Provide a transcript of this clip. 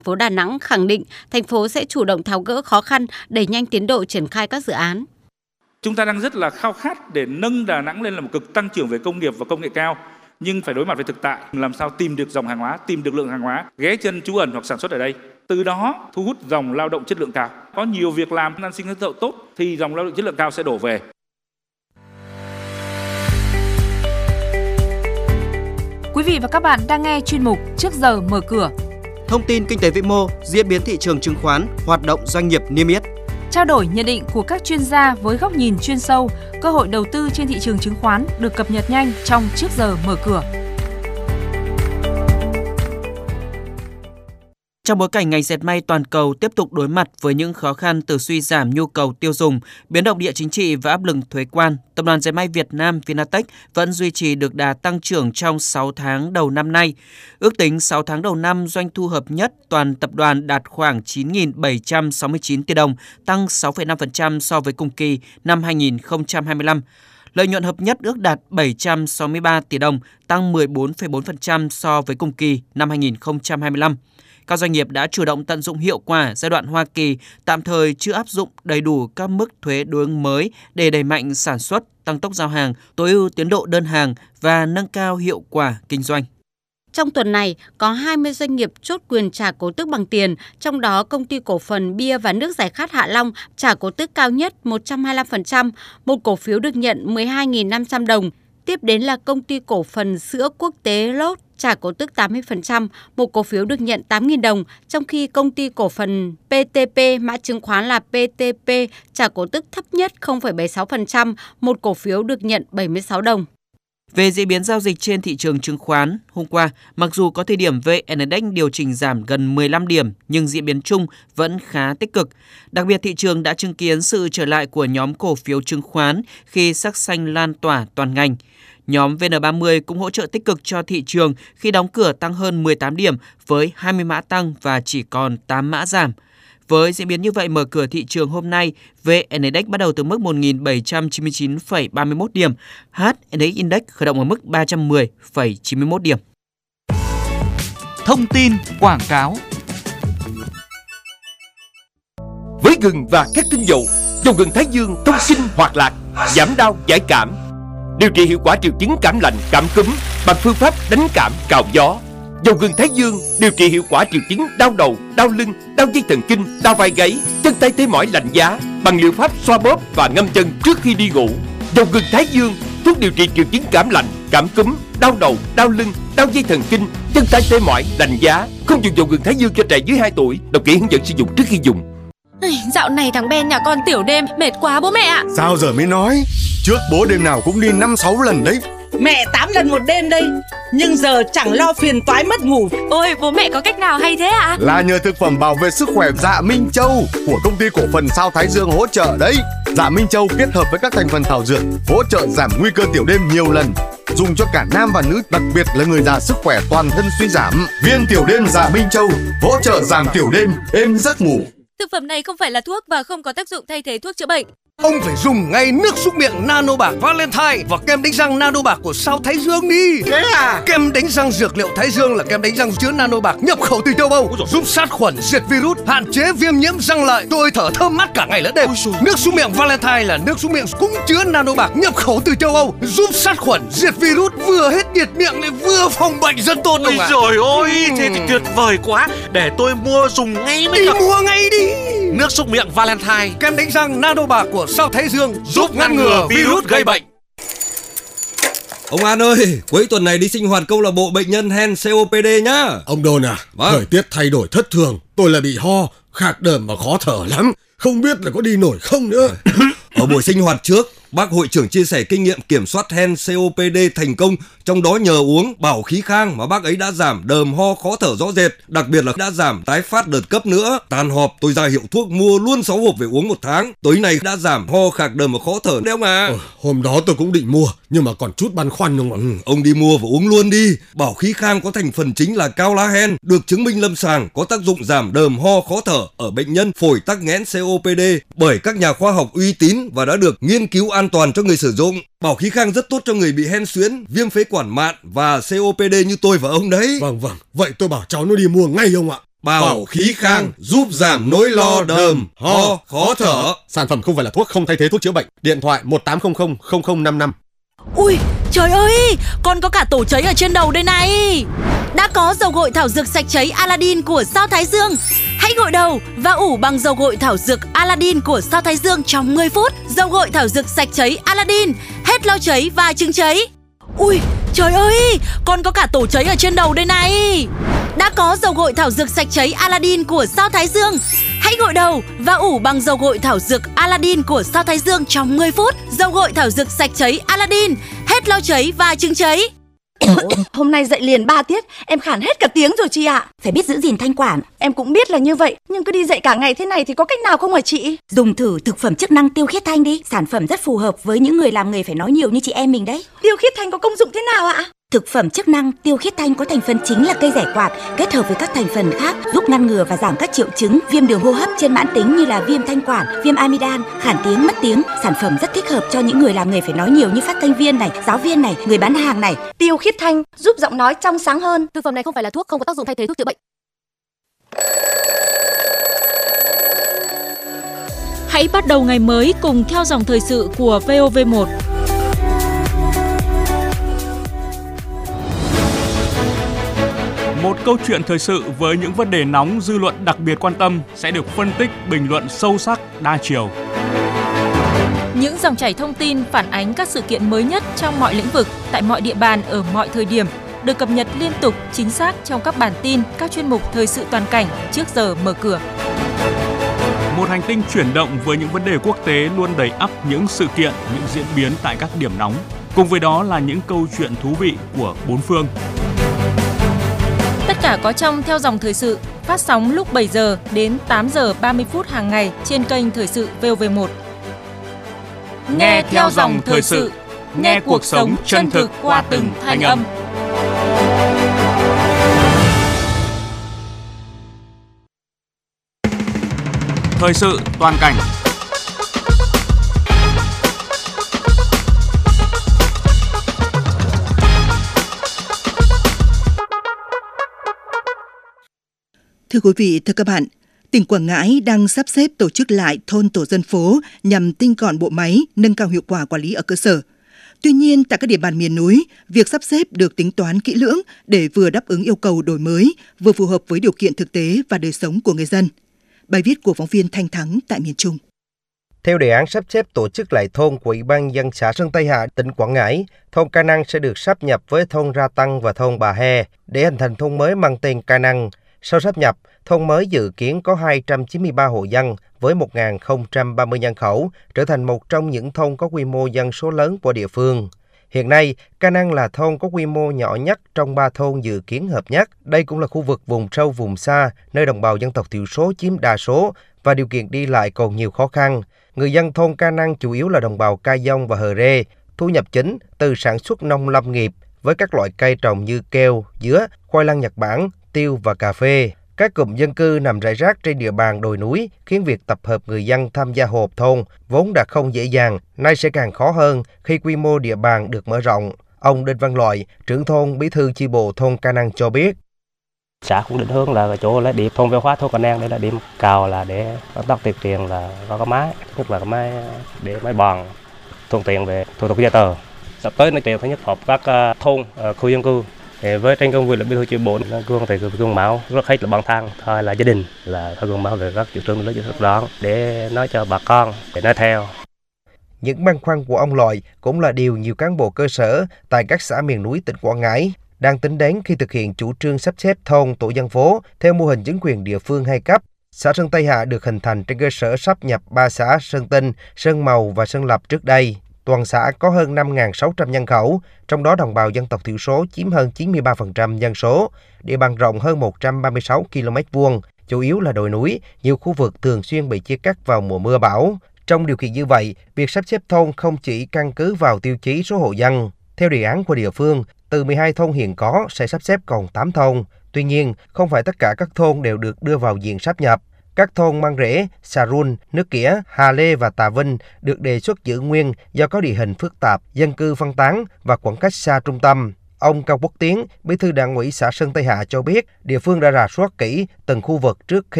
Thành phố Đà Nẵng khẳng định thành phố sẽ chủ động tháo gỡ khó khăn, đẩy nhanh tiến độ triển khai các dự án. Chúng ta đang rất là khao khát để nâng Đà Nẵng lên là một cực tăng trưởng về công nghiệp và công nghệ cao, nhưng phải đối mặt với thực tại, làm sao tìm được dòng hàng hóa, tìm được lượng hàng hóa, ghé chân trú ẩn hoặc sản xuất ở đây. Từ đó thu hút dòng lao động chất lượng cao. Có nhiều việc làm an sinh xã hội tốt thì dòng lao động chất lượng cao sẽ đổ về. Quý vị và các bạn đang nghe chuyên mục Trước giờ mở cửa. Thông tin kinh tế vĩ mô, diễn biến thị trường chứng khoán, hoạt động doanh nghiệp niêm yết. Trao đổi nhận định của các chuyên gia với góc nhìn chuyên sâu, cơ hội đầu tư trên thị trường chứng khoán được cập nhật nhanh trong Trước giờ mở cửa. Trong bối cảnh ngành dệt may toàn cầu tiếp tục đối mặt với những khó khăn từ suy giảm nhu cầu tiêu dùng, biến động địa chính trị và áp lực thuế quan, Tập đoàn Dệt may Việt Nam Vinatech vẫn duy trì được đà tăng trưởng trong 6 tháng đầu năm nay. Ước tính 6 tháng đầu năm, doanh thu hợp nhất toàn tập đoàn đạt khoảng 9.769 tỷ đồng, tăng 6,5% so với cùng kỳ năm 2025. Lợi nhuận hợp nhất ước đạt 763 tỷ đồng, tăng 14,4% so với cùng kỳ năm 2025. Các doanh nghiệp đã chủ động tận dụng hiệu quả giai đoạn Hoa Kỳ tạm thời chưa áp dụng đầy đủ các mức thuế đối ứng mới để đẩy mạnh sản xuất, tăng tốc giao hàng, tối ưu tiến độ đơn hàng và nâng cao hiệu quả kinh doanh. Trong tuần này, có 20 doanh nghiệp chốt quyền trả cổ tức bằng tiền, trong đó Công ty Cổ phần Bia và Nước Giải khát Hạ Long trả cổ tức cao nhất 125%, một cổ phiếu được nhận 12.500 đồng. Tiếp đến là Công ty Cổ phần Sữa Quốc tế Lốt trả cổ tức 80%, một cổ phiếu được nhận 8.000 đồng, trong khi Công ty Cổ phần PTP, mã chứng khoán là PTP, trả cổ tức thấp nhất 0,76%, một cổ phiếu được nhận 76 đồng. Về diễn biến giao dịch trên thị trường chứng khoán, hôm qua, mặc dù có thời điểm VN Index điều chỉnh giảm gần 15 điểm, nhưng diễn biến chung vẫn khá tích cực. Đặc biệt, thị trường đã chứng kiến sự trở lại của nhóm cổ phiếu chứng khoán khi sắc xanh lan tỏa toàn ngành. Nhóm VN30 cũng hỗ trợ tích cực cho thị trường khi đóng cửa tăng hơn 18 điểm với 20 mã tăng và chỉ còn 8 mã giảm. Với diễn biến như vậy, mở cửa thị trường hôm nay, VN Index bắt đầu từ mức 1.799,31 điểm, HNX Index khởi động ở mức 310,91 điểm. Thông tin quảng cáo. Với gừng và các tinh dầu, dầu gừng Thái Dương thông kinh hoạt lạc, giảm đau giải cảm, điều trị hiệu quả triệu chứng cảm lạnh, cảm cúm bằng phương pháp đánh cảm cào gió. Dầu gừng Thái Dương điều trị hiệu quả triệu chứng đau đầu, đau lưng, đau dây thần kinh, đau vai gáy, chân tay tê mỏi lạnh giá bằng liệu pháp xoa bóp và ngâm chân trước khi đi ngủ. Dầu gừng Thái Dương thuốc điều trị triệu chứng cảm lạnh, cảm cúm, đau đầu, đau lưng, đau dây thần kinh, chân tay tê mỏi lạnh giá. Không dùng dầu gừng Thái Dương cho trẻ dưới 2 tuổi. Đọc kỹ hướng dẫn sử dụng trước khi dùng. Dạo này thằng Ben nhà con tiểu đêm mệt quá bố mẹ ạ. Sao giờ mới nói? Trước bố đêm nào cũng đi 5-6 lần đấy. Mẹ 8 lần một đêm đây. Nhưng giờ chẳng lo phiền toái mất ngủ. Ôi bố mẹ có cách nào hay thế ạ? Là nhờ thực phẩm bảo vệ sức khỏe Dạ Minh Châu của Công ty Cổ phần Sao Thái Dương hỗ trợ đấy. Dạ Minh Châu kết hợp với các thành phần thảo dược hỗ trợ giảm nguy cơ tiểu đêm nhiều lần, dùng cho cả nam và nữ, đặc biệt là người già sức khỏe toàn thân suy giảm. Viên tiểu đêm Dạ Minh Châu hỗ trợ giảm tiểu đêm, êm giấc ngủ. Thực phẩm này không phải là thuốc và không có tác dụng thay thế thuốc chữa bệnh. Ông phải dùng ngay nước súc miệng Nano Bạc Valentine và kem đánh răng Nano Bạc của Sao Thái Dương đi. Thế à? Kem đánh răng dược liệu Thái Dương là kem đánh răng chứa Nano Bạc nhập khẩu từ châu Âu, giúp sát khuẩn, diệt virus, hạn chế viêm nhiễm răng lợi. Tôi thở thơm mát cả ngày lẫn đêm. Nước súc miệng Valentine là nước súc miệng cũng chứa Nano Bạc nhập khẩu từ châu Âu, giúp sát khuẩn, diệt virus, vừa hết nhiệt miệng lại vừa phòng bệnh rất tốt. Ôi trời ơi, thế thì tuyệt vời quá. Để tôi mua dùng ngay mới được. Mua ngay đi. Nước súc miệng Valentine, kem đánh răng Nano Bạc của Sao Thái Dương giúp ngăn ngừa virus gây bệnh. Ông An ơi, cuối tuần này đi sinh hoạt câu lạc bộ bệnh nhân hen COPD nhá. Ông Đôn à, thời tiết thay đổi thất thường, tôi là bị ho, khạc đờm và khó thở lắm, không biết là có đi nổi không nữa. Ở buổi sinh hoạt trước, bác hội trưởng chia sẻ kinh nghiệm kiểm soát hen COPD thành công, trong đó nhờ uống bảo khí khang mà bác ấy đã giảm đờm ho khó thở rõ rệt, đặc biệt là đã giảm tái phát đợt cấp nữa. Tan họp tôi ra hiệu thuốc mua luôn 6 hộp về uống 1 tháng. Tối nay đã giảm ho khạc đờm và khó thở đấy ông à. Hôm đó tôi cũng định mua nhưng mà còn chút băn khoăn không ạ. Ông đi mua và uống luôn đi. Bảo khí khang có thành phần chính là cao lá hen, được chứng minh lâm sàng có tác dụng giảm đờm ho khó thở ở bệnh nhân phổi tắc nghẽn COPD bởi các nhà khoa học uy tín và đã được nghiên cứu an toàn cho người sử dụng. Bảo khí khang rất tốt cho người bị hen suyễn, viêm phế quản mạn và COPD như tôi và ông đấy. Vâng, vậy tôi bảo cháu nó đi mua ngay ông ạ. Bảo khí khang giúp giảm nỗi lo đờm, ho, khó thở. Sản phẩm không phải là thuốc, không thay thế thuốc chữa bệnh. Điện thoại 1800 0055. Ui, trời ơi, con có cả tổ cháy ở trên đầu đây này. Đã có dầu gội thảo dược sạch cháy Aladdin của Sao Thái Dương. Hãy gội đầu và ủ bằng dầu gội thảo dược Aladdin của Sao Thái Dương trong 10 phút. Dầu gội thảo dược sạch cháy Aladdin, hết lau cháy và chứng cháy. Ui, trời ơi, con có cả tổ cháy ở trên đầu đây này. Đã có dầu gội thảo dược sạch cháy Aladdin của Sao Thái Dương. Hãy gội đầu và ủ bằng dầu gội thảo dược Aladdin của Sao Thái Dương trong 10 phút. Dầu gội thảo dược sạch cháy Aladdin, hết lau cháy và chứng cháy. Hôm nay dậy liền 3 tiết, em khản hết cả tiếng rồi chị ạ. Phải biết giữ gìn thanh quản. Em cũng biết là như vậy, nhưng cứ đi dậy cả ngày thế này thì có cách nào không hả chị? Dùng thử thực phẩm chức năng tiêu khiết thanh đi. Sản phẩm rất phù hợp với những người làm nghề phải nói nhiều như chị em mình đấy. Tiêu khiết thanh có công dụng thế nào ạ? Thực phẩm chức năng tiêu khiết thanh có thành phần chính là cây giải quạt kết hợp với các thành phần khác giúp ngăn ngừa và giảm các triệu chứng viêm đường hô hấp trên mãn tính như là viêm thanh quản, viêm amidan, khản tiếng, mất tiếng. Sản phẩm rất thích hợp cho những người làm nghề phải nói nhiều như phát thanh viên này, giáo viên này, người bán hàng này. Tiêu khiết thanh giúp giọng nói trong sáng hơn. Thực phẩm này không phải là thuốc, không có tác dụng thay thế thuốc chữa bệnh. Hãy bắt đầu ngày mới cùng theo dòng thời sự của VOV1. Một câu chuyện thời sự với những vấn đề nóng dư luận đặc biệt quan tâm sẽ được phân tích, bình luận sâu sắc, đa chiều. Những dòng chảy thông tin phản ánh các sự kiện mới nhất trong mọi lĩnh vực, tại mọi địa bàn ở mọi thời điểm, được cập nhật liên tục, chính xác trong các bản tin, các chuyên mục thời sự toàn cảnh trước giờ mở cửa. Một hành tinh chuyển động với những vấn đề quốc tế luôn đầy ắp những sự kiện, những diễn biến tại các điểm nóng. Cùng với đó là những câu chuyện thú vị của bốn phương. Tất cả có trong Theo dòng thời sự, phát sóng lúc 7 giờ đến 8 giờ 30 phút hàng ngày trên kênh Thời sự VOV1. Nghe theo dòng thời sự, nghe cuộc sống chân thực qua từng thanh âm. Thời sự toàn cảnh. Thưa quý vị, thưa các bạn, tỉnh Quảng Ngãi đang sắp xếp tổ chức lại thôn tổ dân phố nhằm tinh gọn bộ máy, nâng cao hiệu quả quản lý ở cơ sở. Tuy nhiên, tại các địa bàn miền núi, việc sắp xếp được tính toán kỹ lưỡng để vừa đáp ứng yêu cầu đổi mới, vừa phù hợp với điều kiện thực tế và đời sống của người dân. Bài viết của phóng viên Thanh Thắng tại miền Trung. Theo đề án sắp xếp tổ chức lại thôn của Ủy ban nhân dân xã Sơn Tây Hạ, tỉnh Quảng Ngãi, thôn Ca Năng sẽ được sáp nhập với thôn Ra Tăng và thôn Bà He để hình thành thôn mới mang tên Ca Năng. Sau sáp nhập, thôn mới dự kiến có 293 hộ dân với 1.030 nhân khẩu, trở thành một trong những thôn có quy mô dân số lớn của địa phương. Hiện nay, Ca Năng là thôn có quy mô nhỏ nhất trong 3 thôn dự kiến hợp nhất. Đây cũng là khu vực vùng sâu vùng xa, nơi đồng bào dân tộc thiểu số chiếm đa số và điều kiện đi lại còn nhiều khó khăn. Người dân thôn Ca Năng chủ yếu là đồng bào Ca Dông và Hờ Rê, thu nhập chính từ sản xuất nông lâm nghiệp với các loại cây trồng như keo, dứa, khoai lang Nhật Bản, tiêu và cà phê. Các cụm dân cư nằm rải rác trên địa bàn đồi núi khiến việc tập hợp người dân tham gia họp thôn vốn đã không dễ dàng, nay sẽ càng khó hơn khi quy mô địa bàn được mở rộng. Ông Đinh Văn Loại, trưởng thôn bí thư chi bộ thôn Ca Năng cho biết. Xã cũng định hướng là chỗ là điểm thôn văn hóa thôn Ca Năng đây là điểm cao là để công tác tuyên truyền là có cái máy, nhất là cái máy để máy bàn thuận tiện về thủ tục giấy tờ. Sắp tới nói chuyện thứ nhất họp các thôn khu dân cư. Với trên công việc là bí thư chi bộ gương thì gương mẫu rất hết là bản thân thôi là gia đình là phải gương mẫu về các chủ trương lớn chính sách đó để nói cho bà con để nói theo. Những băn khoăn của ông Loại cũng là điều nhiều cán bộ cơ sở tại các xã miền núi tỉnh Quảng Ngãi đang tính đến khi thực hiện chủ trương sắp xếp thôn tổ dân phố theo mô hình chính quyền địa phương 2 cấp. Xã Sơn Tây Hạ được hình thành trên cơ sở sáp nhập 3 xã Sơn Tinh, Sơn Màu và Sơn Lập trước đây. Toàn xã có hơn 5.600 nhân khẩu, trong đó đồng bào dân tộc thiểu số chiếm hơn 93% dân số, địa bàn rộng hơn 136 km2, chủ yếu là đồi núi, nhiều khu vực thường xuyên bị chia cắt vào mùa mưa bão. Trong điều kiện như vậy, việc sắp xếp thôn không chỉ căn cứ vào tiêu chí số hộ dân. Theo đề án của địa phương, từ 12 thôn hiện có sẽ sắp xếp còn 8 thôn. Tuy nhiên, không phải tất cả các thôn đều được đưa vào diện sáp nhập. Các thôn Mang Rễ, Xà Run, Nước Kĩa, Hà Lê và Tà Vinh được đề xuất giữ nguyên do có địa hình phức tạp, dân cư phân tán và khoảng cách xa trung tâm. Ông Cao Quốc Tiến, Bí thư Đảng ủy xã Sơn Tây Hạ cho biết, địa phương đã rà soát kỹ từng khu vực trước khi